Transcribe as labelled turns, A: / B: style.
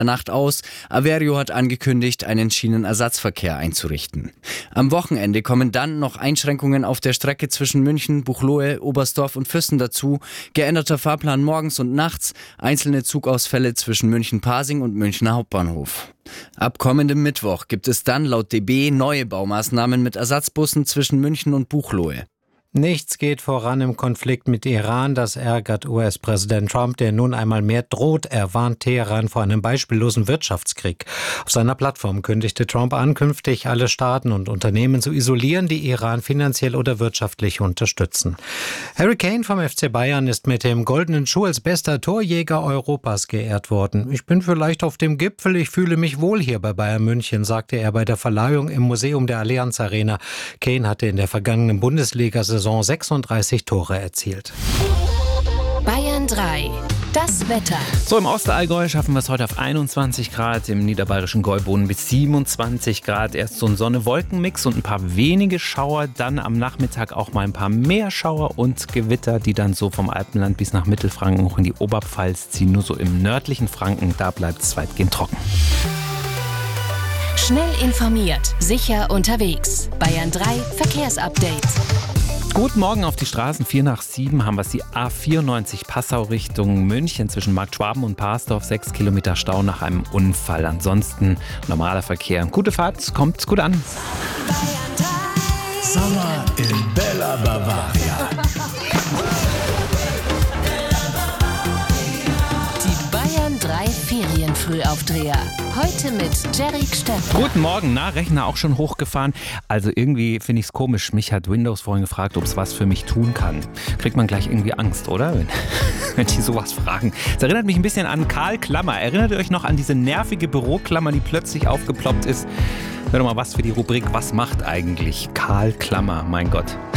A: Nacht aus. Averio hat angekündigt, einen Schienenersatzverkehr einzurichten. Am Wochenende kommen dann noch Einschränkungen auf der Strecke zwischen München, Buchloe, Oberstdorf und Füssen dazu. Geänderter Fahrplan morgens und nachts, einzelne Zugausfälle zwischen München-Pasing und Münchner Hauptbahnhof. Ab kommendem Mittwoch gibt es dann laut DB neue Baumaßnahmen mit Ersatzbussen zwischen München und Buchloe.
B: Nichts geht voran im Konflikt mit Iran. Das ärgert US-Präsident Trump, der nun einmal mehr droht. Er warnt Teheran vor einem beispiellosen Wirtschaftskrieg. Auf seiner Plattform kündigte Trump an, künftig alle Staaten und Unternehmen zu isolieren, die Iran finanziell oder wirtschaftlich unterstützen. Harry Kane vom FC Bayern ist mit dem Goldenen Schuh als bester Torjäger Europas geehrt worden. Ich bin vielleicht auf dem Gipfel, ich fühle mich wohl hier bei Bayern München, sagte er bei der Verleihung im Museum der Allianz Arena. Kane hatte in der vergangenen Bundesliga-Saison 36 Tore erzielt.
C: Bayern 3. Das Wetter.
D: So, im Osterallgäu schaffen wir es heute auf 21 Grad, im niederbayerischen Gäuboden bis 27 Grad. Erst so ein Sonne-Wolken-Mix und ein paar wenige Schauer, dann am Nachmittag auch mal ein paar mehr Schauer und Gewitter, die dann so vom Alpenland bis nach Mittelfranken hoch in die Oberpfalz ziehen. Nur so im nördlichen Franken, da bleibt es weitgehend trocken.
C: Schnell informiert, sicher unterwegs. Bayern 3 Verkehrsupdate.
D: Guten Morgen auf die Straßen. 4 nach 7 haben wir die A94 Passau Richtung München zwischen Marktschwaben und Parsdorf. 6 Kilometer Stau nach einem Unfall. Ansonsten normaler Verkehr. Gute Fahrt, kommt gut an.
E: Sommer in Bella Bavaria.
C: Die Bayern 3 Ferienfrühaufdreher. Heute mit Jerrik Steffen.
D: Guten Morgen, Rechner auch schon hochgefahren. Also irgendwie finde ich es komisch. Mich hat Windows vorhin gefragt, ob es was für mich tun kann. Kriegt man gleich irgendwie Angst, oder? Wenn die sowas fragen. Das erinnert mich ein bisschen an Karl Klammer. Erinnert ihr euch noch an diese nervige Büroklammer, die plötzlich aufgeploppt ist? Hör doch mal was für die Rubrik Was macht eigentlich Karl Klammer? Mein Gott.